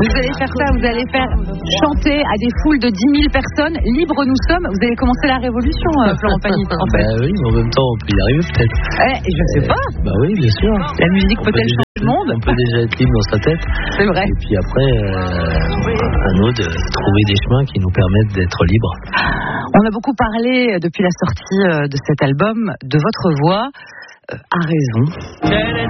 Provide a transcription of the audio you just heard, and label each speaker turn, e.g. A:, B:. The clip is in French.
A: Vous allez faire ça, vous allez faire chanter à des foules de 10 000 personnes. Libres nous sommes. Vous allez commencer la révolution, Florent Pagny, en fait.
B: Bah oui, mais en même temps, on peut y arriver peut-être.
A: Je sais pas.
B: Bah oui, bien sûr.
A: La musique peut-elle changer le monde?
B: On peut déjà être libre dans sa tête.
A: C'est vrai.
B: Et puis après, à nous de trouver des chemins qui nous permettent d'être libres.
A: On a beaucoup parlé depuis la sortie de cet album de votre voix. À raison.